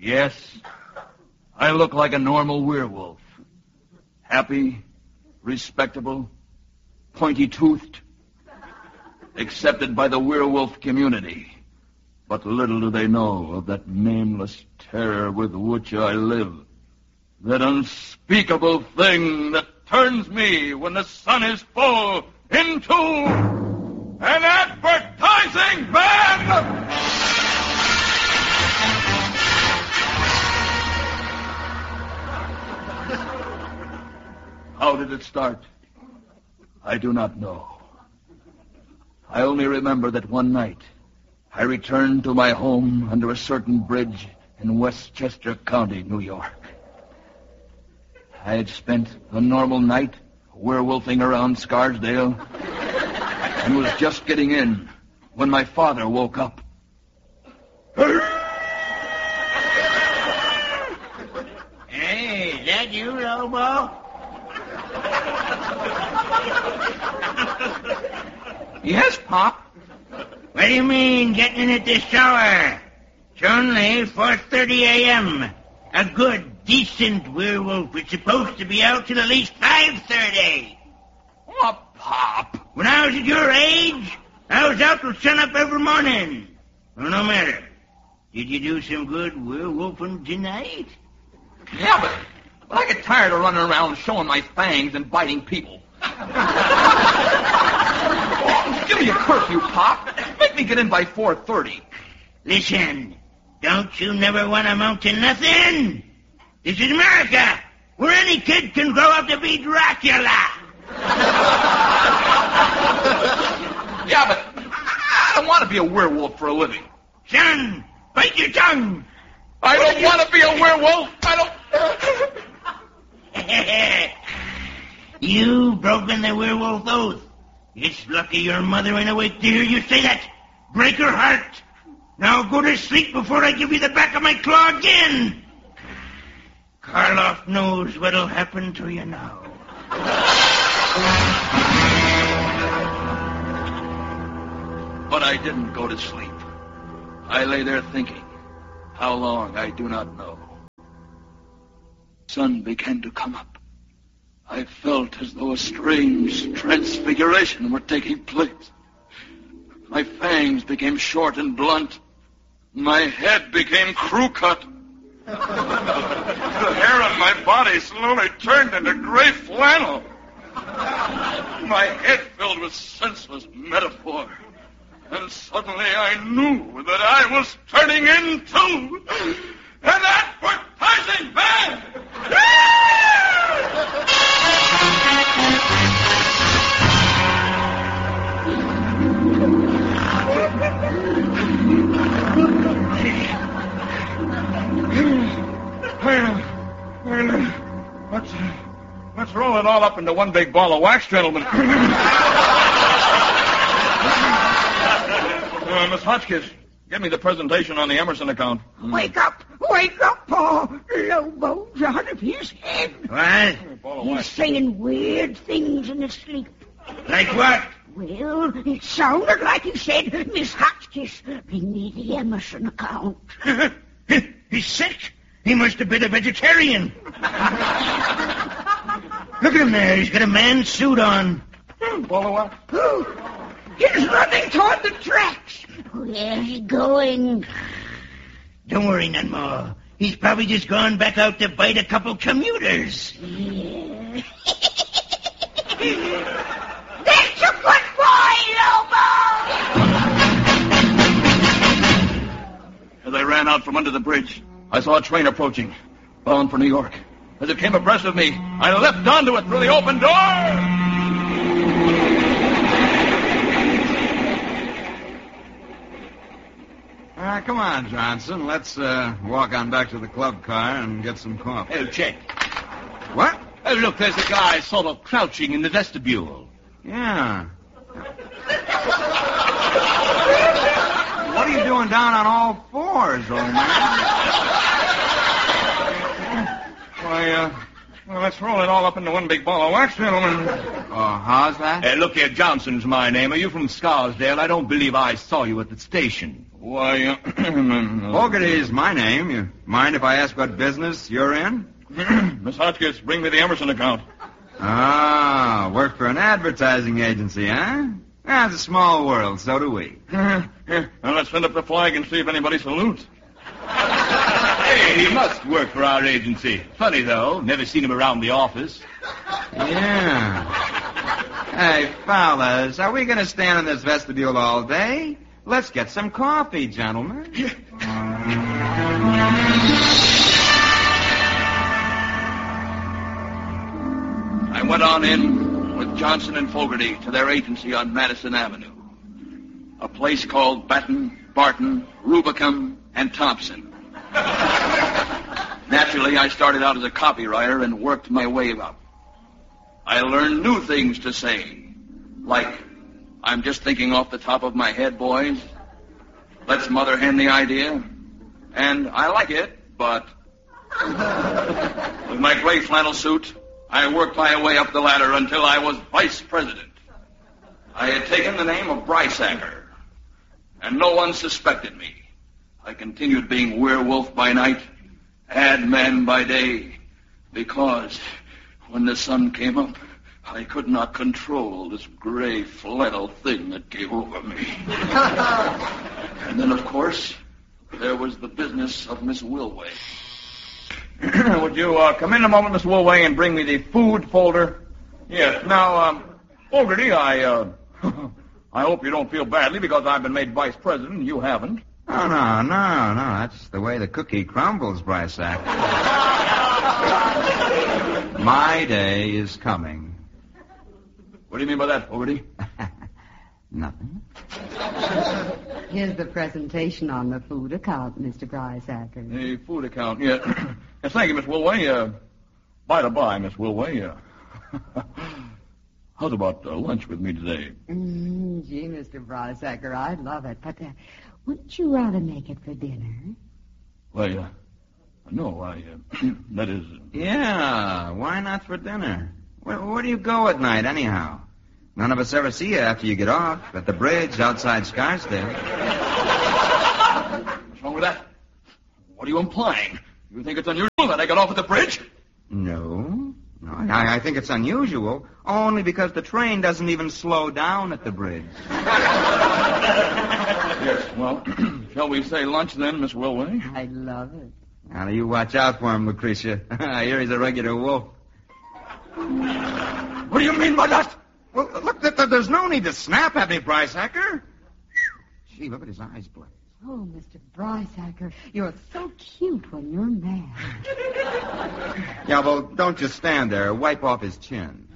Yes, I look like a normal werewolf. Happy, respectable, pointy-toothed, accepted by the werewolf community. But little do they know of that nameless terror with which I live. That unspeakable thing that turns me when the sun is full into an advertising man! How did it start? I do not know. I only remember that one night I returned to my home under a certain bridge in Westchester County, New York. I had spent a normal night werewolfing around Scarsdale and was just getting in when my father woke up. Hey, is that you, Lobo? Yes, Pop. What do you mean, getting in at this hour? It's only 4:30 a.m. A good, decent werewolf is supposed to be out till at least 5:30. Oh, Pop. When I was at your age, I was out till sunup every morning. Well, no matter. Did you do some good werewolfing tonight? Yeah, but I get tired of running around showing my fangs and biting people. Give me a curfew, Pop. Make me get in by 4:30. Listen, don't you never want to amount to nothing? This is America, where any kid can grow up to be Dracula. Yeah, but I don't want to be a werewolf for a living. Son, bite your tongue. I don't want to be a werewolf. I don't... You've broken the werewolf oath. It's lucky your mother ain't awake to hear you say that. Break her heart. Now go to sleep before I give you the back of my claw again. Karloff knows what'll happen to you now. But I didn't go to sleep. I lay there thinking. How long, I do not know. Sun began to come up. I felt as though a strange transfiguration were taking place. My fangs became short and blunt. My head became crew-cut. The hair on my body slowly turned into gray flannel. My head filled with senseless metaphor. And suddenly I knew that I was turning into an advertising man! Let's roll it all up into one big ball of wax, gentlemen. Miss Hotchkiss, give me the presentation on the Emerson account. Wake up, Paul. Lobo's out of his head. What? He's saying weird things in his sleep. Like what? Well, it sounded like he said, Miss Hotchkiss, bring me the Emerson account. He's sick. He must have been a vegetarian. Look at him there. He's got a man's suit on. Follow up? He's running toward the tracks. Where's he going? Don't worry none more. He's probably just gone back out to bite a couple commuters. Yeah. That's a good boy, Lobo! As I ran out from under the bridge, I saw a train approaching, bound for New York. As it came abreast of me, I leapt onto it through the open door. Come on, Johnson. Let's walk on back to the club car and get some coffee. Oh, Chet. What? Oh, look, there's a guy sort of crouching in the vestibule. Yeah. What are you doing down on all fours, old man? Why, let's roll it all up into one big ball of wax, gentlemen. Oh, how's that? Look here, Johnson's my name. Are you from Scarsdale? I don't believe I saw you at the station. Why, Fogarty's my name. You mind if I ask what business you're in? Miss Hotchkiss, bring me the Emerson account. Ah, work for an advertising agency, huh? That's a small world, so do we. Here, now let's send up the flag and see if anybody salutes. Hey, he must work for our agency. Funny, though. Never seen him around the office. Yeah. Hey, fellas, are we going to stand in this vestibule all day? Let's get some coffee, gentlemen. I went on in with Johnson and Fogarty to their agency on Madison Avenue. A place called Batten, Barton, Rubicon, and Thompson. Naturally, I started out as a copywriter and worked my way up. I learned new things to say, like, I'm just thinking off the top of my head, boys. Let's mother hen the idea. And I like it, but with my gray flannel suit, I worked my way up the ladder until I was vice president. I had taken the name of Brysacker, and no one suspected me. I continued being werewolf by night, ad man by day, because when the sun came up, I could not control this gray flannel thing that came over me. And then, of course, there was the business of Miss Wilway. Would you come in a moment, Miss Wilway, and bring me the food folder? Yes. Now, Fogarty, I hope you don't feel badly because I've been made vice president and you haven't. Oh, no. That's the way the cookie crumbles, Brysack. My day is coming. What do you mean by that, Fogarty? Nothing. Here's the presentation on the food account, Mr. Brysacker. The food account, yeah. Yes, thank you, Miss Wilway. By the by, Miss Wilway, how's about lunch with me today? Gee, Mr. Brysacker, I'd love it. But wouldn't you rather make it for dinner? Well, no, that is... Yeah, why not for dinner? Where do you go at night, anyhow? None of us ever see you after you get off. At the bridge outside Scarsdale. What's wrong with that? What are you implying? You think it's unusual that I got off at the bridge? No, I think it's unusual, only because the train doesn't even slow down at the bridge. Yes, well, shall we say lunch then, Miss Wilway? I'd love it. Now, you watch out for him, Lucretia. I hear he's a regular wolf. What do you mean by that? Well, look, there's no need to snap at me, Brysacker. Gee, look at his eyes blaze. Oh, Mr. Brysacker, you're so cute when you're mad. Yeah, well, don't just stand there. Wipe off his chin.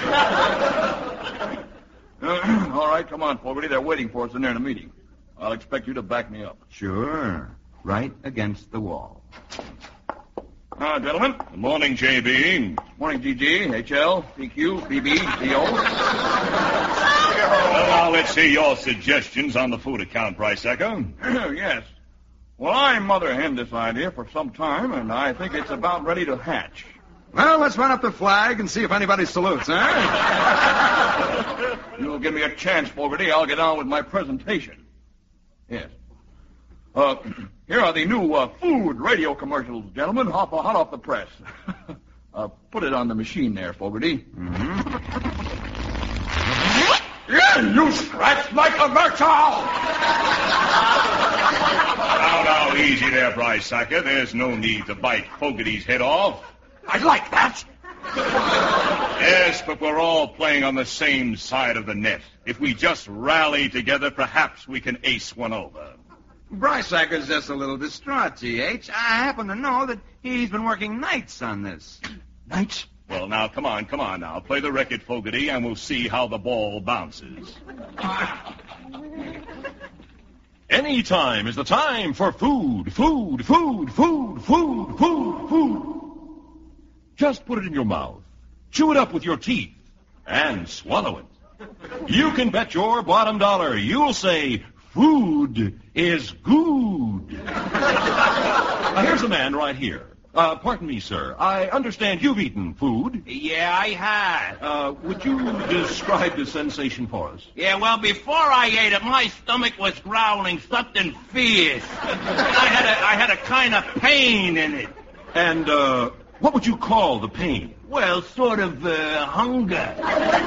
All right, come on, Fogarty. They're waiting for us in there in a meeting. I'll expect you to back me up. Sure. Right against the wall. Gentlemen. Good morning, J.B. Morning, GG, HL, PQ, PB, DO. Well, now, let's hear your suggestions on the food account, Brysacker. Yes. Well, I mother-henned this idea for some time, and I think it's about ready to hatch. Well, let's run up the flag and see if anybody salutes, huh? You'll give me a chance, Fogarty. I'll get on with my presentation. Yes. Here are the new food radio commercials, gentlemen, hot off the press. Put it on the machine there, Fogarty. Mm-hmm. Yeah, you scratch my commercial! Now, easy there, Brysacker. There's no need to bite Fogarty's head off. I like that. Yes, but we're all playing on the same side of the net. If we just rally together, perhaps we can ace one over. Brysacker's just a little distraught, G.H. I happen to know that he's been working nights on this. Nights? Well, now, come on now. Play the record, Fogarty, and we'll see how the ball bounces. Any time is the time for food. Just put it in your mouth. Chew it up with your teeth. And swallow it. You can bet your bottom dollar you'll say, food is good. Now, here's a man right here Pardon me, sir. I understand you've eaten food. Yeah, I had. Would you describe the sensation for us? Yeah, well, before I ate it, my stomach was growling something fierce. I had a kind of pain in it. And, what would you call the pain? Well, sort of, hunger.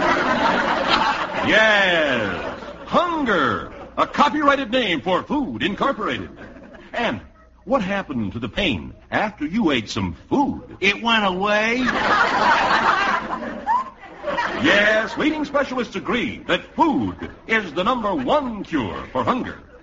Yes, hunger. A copyrighted name for Food Incorporated. And what happened to the pain after you ate some food? It went away. Yes, leading specialists agree that food is the #1 cure for hunger.